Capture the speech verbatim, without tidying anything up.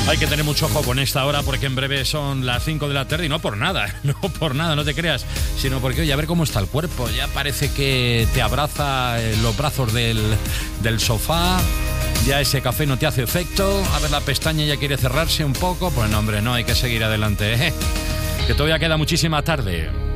Hay que tener mucho ojo con esta hora porque en breve son las cinco de la tarde y no por nada, no por nada, no te creas, sino porque, oye, a ver cómo está el cuerpo. Ya parece que te abraza en los brazos del, del sofá, ya ese café no te hace efecto, a ver la pestaña ya quiere cerrarse un poco. Pues no, hombre, no, hay que seguir adelante, ¿eh? Que todavía queda muchísima tarde.